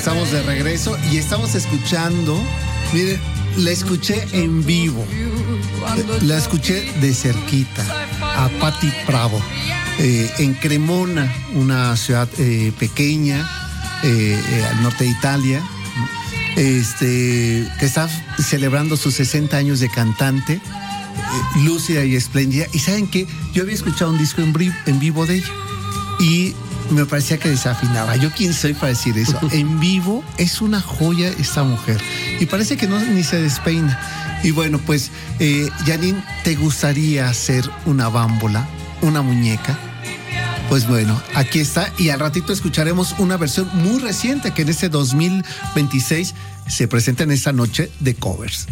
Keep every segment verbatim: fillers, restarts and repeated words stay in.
Estamos de regreso y estamos escuchando, miren, la escuché en vivo, la escuché de cerquita, a Patti Bravo, eh, en Cremona, una ciudad eh, pequeña, eh, eh, al norte de Italia, este, que está celebrando sus sesenta años de cantante, eh, lúcida y espléndida. Y ¿saben qué? Yo había escuchado un disco en, en vivo de ella y me parecía que desafinaba. ¿Yo quién soy para decir eso? En vivo es una joya esta mujer. Y parece que no ni se despeina. Y bueno, pues, eh, Janine, ¿te gustaría hacer una bámbola, una muñeca? Pues bueno, aquí está. Y al ratito escucharemos una versión muy reciente que en este dos mil veintiséis se presenta en esta noche de covers.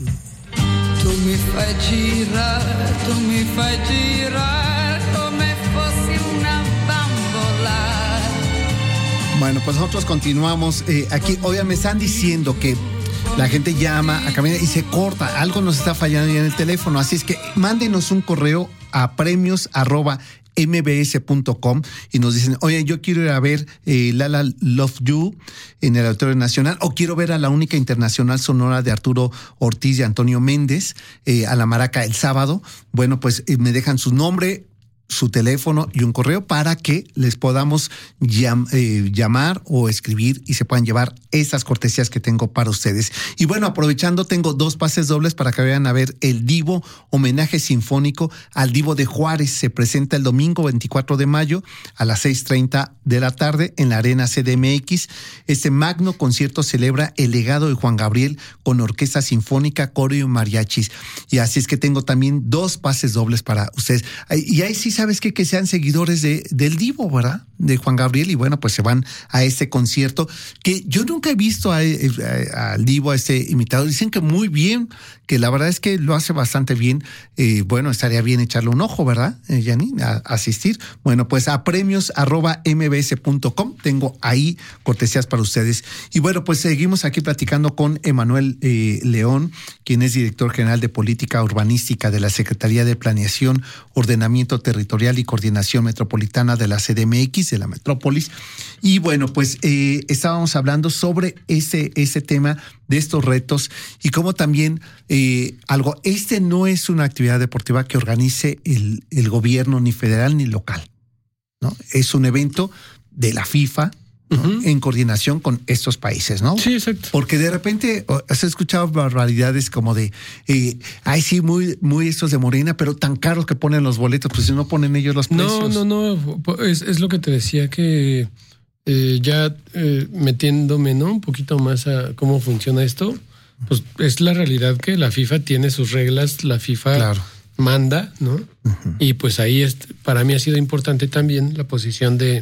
Tu mi fai girare, tu mi fai girare come fossi una bambola. Bueno, pues nosotros continuamos eh, aquí. Oigan, me están diciendo que la gente llama a cabina y se corta. Algo nos está fallando ya en el teléfono. Así es que mándenos un correo a premios arroba m b s punto com y nos dicen, oye, yo quiero ir a ver eh, Lala Love You en el Auditorio Nacional, o quiero ver a la única internacional sonora de Arturo Ortiz y Antonio Méndez eh, a la Maraca el sábado. Bueno, pues eh, me dejan su nombre, su teléfono y un correo para que les podamos llam, eh, llamar o escribir y se puedan llevar esas cortesías que tengo para ustedes. Y bueno, aprovechando, tengo dos pases dobles para que vayan a ver el Divo, homenaje sinfónico al Divo de Juárez. Se presenta el domingo veinticuatro de mayo a las seis treinta de la tarde en la Arena C D M X. Este magno concierto celebra el legado de Juan Gabriel con orquesta sinfónica, coro y mariachis. Y así es que tengo también dos pases dobles para ustedes. Y ahí sí, ¿sabes qué? Que sean seguidores de, del Divo, ¿verdad? De Juan Gabriel, y bueno, pues se van a este concierto, que yo nunca he visto al Divo, a este imitador. Dicen que muy bien, que la verdad es que lo hace bastante bien. Eh, bueno, estaría bien echarle un ojo, ¿verdad, eh, Janine? A, a asistir. Bueno, pues a premios arroba m b s punto com, tengo ahí cortesías para ustedes. Y bueno, pues seguimos aquí platicando con Emanuel eh, León, quien es director general de Política Urbanística de la Secretaría de Planeación, Ordenamiento Territorial y Coordinación Metropolitana de la C D M X, de la Metrópolis. Y bueno, pues eh, estábamos hablando sobre ese, ese tema de estos retos y cómo también eh, algo, este no es una actividad deportiva que organice el, el gobierno ni federal ni local, ¿no? Es un evento de la FIFA, ¿no? Uh-huh. En coordinación con estos países, ¿no? Sí, exacto. Porque de repente has escuchado barbaridades como de, eh, ay, sí, muy, muy estos de Morena, pero tan caros que ponen los boletos, pues si no ponen ellos los precios. No, no, no, es, es lo que te decía, que eh, ya eh, metiéndome, ¿no? Un poquito más a cómo funciona esto, pues es la realidad que la FIFA tiene sus reglas, la FIFA claro. manda, ¿no? Uh-huh. Y pues ahí es, para mí ha sido importante también la posición de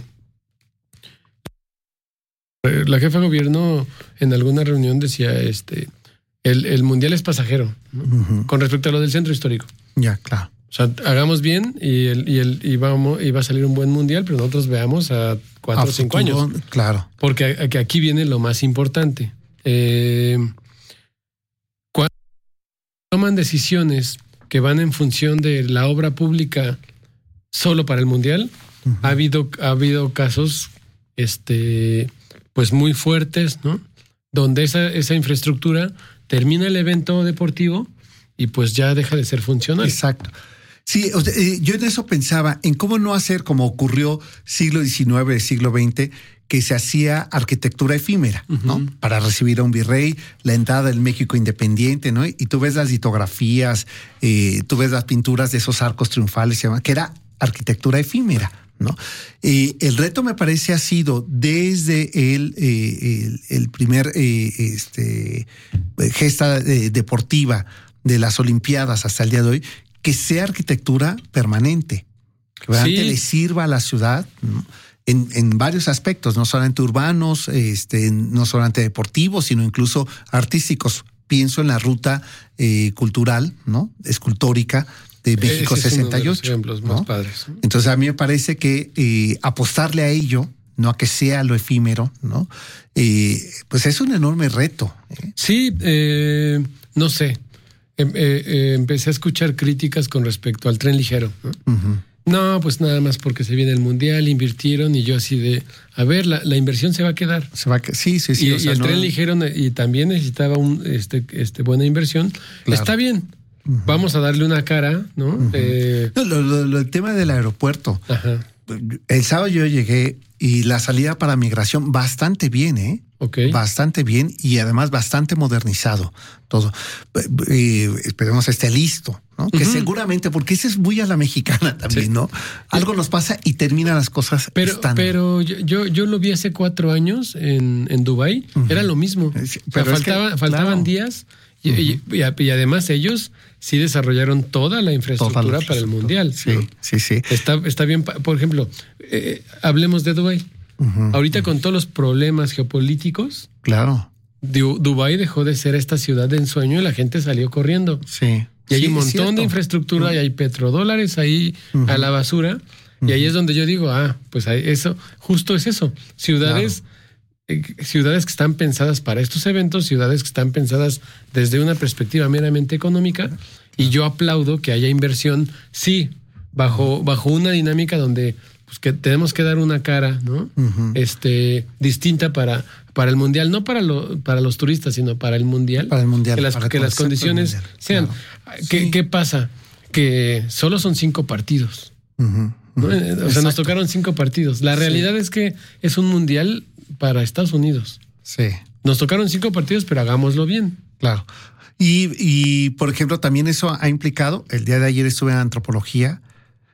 la jefa de gobierno. En alguna reunión decía, este, el, el mundial es pasajero, ¿no? Uh-huh. Con respecto a lo del centro histórico. Ya, claro. O sea, hagamos bien y el, y el y vamos y va a salir un buen mundial, pero nosotros veamos a cuatro o cinco años. Claro. Porque a, a, aquí viene lo más importante. Eh, cuando toman decisiones que van en función de la obra pública solo para el mundial, uh-huh. ha habido, ha habido casos, este, pues muy fuertes, ¿no? Donde esa, esa infraestructura termina el evento deportivo y pues ya deja de ser funcional. Exacto. Sí, o sea, yo en eso pensaba, en cómo no hacer como ocurrió siglo diecinueve, siglo veinte, que se hacía arquitectura efímera, uh-huh. ¿no? Para recibir a un virrey, la entrada del México independiente, ¿no? Y tú ves las litografías, eh, tú ves las pinturas de esos arcos triunfales, que era arquitectura efímera, ¿no? Eh, el reto, me parece, ha sido desde el, eh, el, el primer eh, este, gesta eh, deportiva de las Olimpiadas hasta el día de hoy, que sea arquitectura permanente, que realmente sí. le sirva a la ciudad, ¿no? en, en varios aspectos, no solamente urbanos, este, no solamente deportivos, sino incluso artísticos. Pienso en la ruta eh, cultural, ¿no? Escultórica de México Ese sesenta y ocho. Es uno de los ejemplos más ¿no? padres, ¿no? Entonces a mí me parece que eh, apostarle a ello, no a que sea lo efímero, ¿no? Eh, pues es un enorme reto. ¿eh? Sí, eh, no sé. Eh, eh, empecé a escuchar críticas con respecto al tren ligero, ¿no? Uh-huh. No, pues nada más porque se viene el Mundial, invirtieron y yo así de, a ver, la, la inversión se va a quedar. Se va a que, sí, sí, sí. Y, o sea, y el no... tren ligero y también necesitaba un este, este buena inversión. Claro. Está bien. Uh-huh. Vamos a darle una cara, ¿no? Uh-huh. eh... no lo, lo, lo, el tema del aeropuerto. Ajá. El sábado yo llegué y la salida para migración bastante bien, ¿eh? Okay. Bastante bien y además bastante modernizado todo. Eh, esperemos esté listo, ¿no? Uh-huh. Que seguramente, porque eso es muy a la mexicana también, sí. ¿no? Algo nos pasa y terminan las cosas pero, estando. Pero yo, yo, yo lo vi hace cuatro años en, en Dubái, uh-huh. Era lo mismo. Sí, pero o sea, faltaba, es que, faltaban claro. días y, uh-huh. y, y, y además ellos sí desarrollaron toda la infraestructura, toda la infraestructura para el Mundial. Sí, ¿no? sí, sí. Está, está bien, por ejemplo, eh, hablemos de Dubái. Uh-huh, Ahorita uh-huh. con todos los problemas geopolíticos, claro, Dubái dejó de ser esta ciudad de ensueño y la gente salió corriendo. Sí. Y hay sí, un montón de infraestructura uh-huh. y hay petrodólares ahí uh-huh. a la basura. Uh-huh. Y ahí es donde yo digo, ah, pues eso, justo es eso. Ciudades, claro. eh, ciudades que están pensadas para estos eventos, ciudades que están pensadas desde una perspectiva meramente económica. Uh-huh. Y yo aplaudo que haya inversión, sí, bajo, uh-huh. bajo una dinámica donde pues que tenemos que dar una cara, ¿no? Uh-huh. Este, distinta para, para el Mundial, no para, lo, para los turistas, sino para el Mundial. Para el Mundial. Que las, que las condiciones sean. Claro. ¿Qué, sí. ¿Qué pasa? Que solo son cinco partidos. Uh-huh. Uh-huh. ¿No? O sea, exacto. Nos tocaron cinco partidos. La realidad sí. es que es un Mundial para Estados Unidos. Sí. Nos tocaron cinco partidos, pero hagámoslo bien. Claro. Y, y, por ejemplo, también eso ha implicado, el día de ayer estuve en antropología,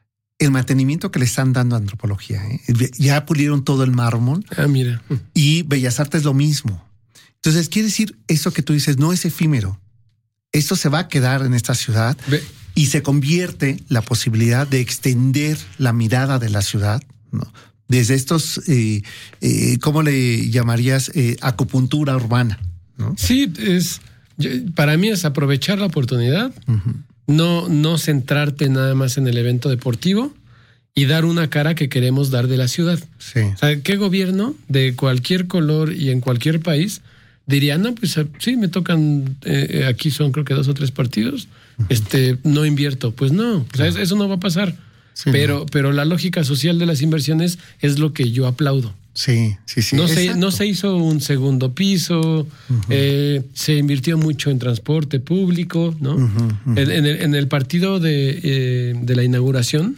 el mantenimiento que le están dando a antropología. ¿eh? Ya pulieron todo el mármol. Ah, mira. Y Bellas Artes lo mismo. Entonces, quiere decir, eso que tú dices no es efímero. Esto se va a quedar en esta ciudad Ve. y se convierte la posibilidad de extender la mirada de la ciudad, ¿no? Desde estos, eh, eh, ¿cómo le llamarías? Eh, acupuntura urbana, ¿no? Sí, es, para mí es aprovechar la oportunidad. Uh-huh. No, no centrarte nada más en el evento deportivo y dar una cara que queremos dar de la ciudad. Sí. O sea, ¿qué gobierno de cualquier color y en cualquier país diría, no, pues sí, me tocan, eh, aquí son creo que dos o tres partidos, uh-huh. este, no invierto? Pues no, claro. o sea, eso no va a pasar. Sí, pero, no. pero la lógica social de las inversiones es lo que yo aplaudo. Sí, sí, sí. No se, no se hizo un segundo piso, uh-huh. eh, se invirtió mucho en transporte público, ¿no? Uh-huh, uh-huh. En, en, el, en el partido de, eh, de la inauguración,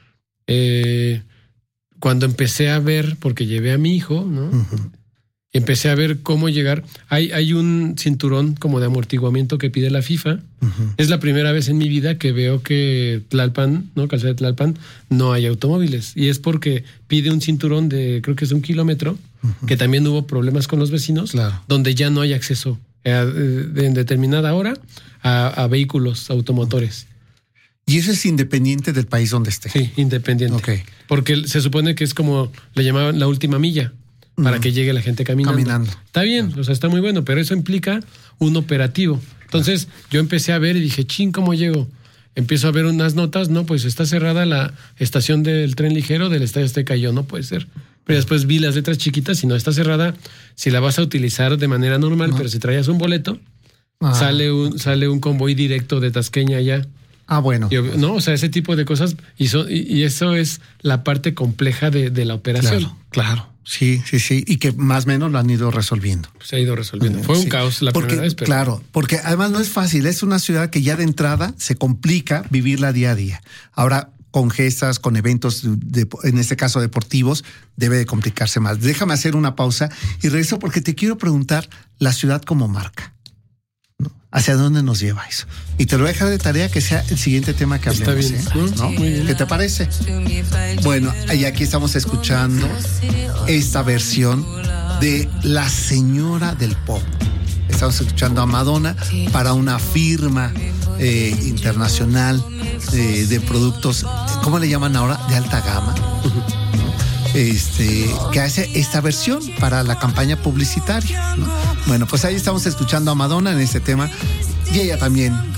eh, cuando empecé a ver, porque llevé a mi hijo, ¿no? Uh-huh. Empecé a ver cómo llegar. Hay, hay un cinturón como de amortiguamiento que pide la FIFA. Uh-huh. Es la primera vez en mi vida que veo que Tlalpan, ¿no? Calzada de Tlalpan, no hay automóviles. Y es porque pide un cinturón de, creo que es un kilómetro, uh-huh. que también hubo problemas con los vecinos, claro. donde ya no hay acceso a, en determinada hora a, a vehículos automotores. ¿Y eso es independiente del país donde esté? Sí, independiente. Okay. Porque se supone que es como le llamaban la última milla. Para que llegue la gente caminando. Caminando. Está bien, o sea, está muy bueno, pero eso implica un operativo. Entonces, yo empecé a ver y dije, chin, ¿cómo llego? Empiezo a ver unas notas, no, pues está cerrada la estación del tren ligero del Estadio Azteca. Y yo, no puede ser. Pero después vi las letras chiquitas y no está cerrada. Si la vas a utilizar de manera normal, no. pero si traías un boleto, ah. sale un sale un convoy directo de Tasqueña allá. Ah, bueno. Y, no, o sea, ese tipo de cosas. Y, so, y, y eso es la parte compleja de, de la operación. Claro, claro. Sí, sí, sí, y que más o menos lo han ido resolviendo. Se ha ido resolviendo. Fue un sí. caos la porque, primera vez. Pero... Claro, porque además no es fácil, es una ciudad que ya de entrada se complica vivirla día a día. Ahora, con gestas, con eventos, de, en este caso deportivos, debe de complicarse más. Déjame hacer una pausa y regreso porque te quiero preguntar la ciudad como marca. ¿No? ¿Hacia dónde nos lleva eso? Y te lo voy a dejar de tarea que sea el siguiente tema que hablemos. Está bien. ¿eh? ¿No? Muy bien. ¿Qué te parece? Bueno, y aquí estamos escuchando esta versión de La Señora del Pop. Estamos escuchando a Madonna para una firma eh, internacional eh, de productos, ¿cómo le llaman ahora? De alta gama. Uh-huh. Este, que hace esta versión para la campaña publicitaria, ¿no? Bueno, pues ahí estamos escuchando a Madonna en este tema y ella también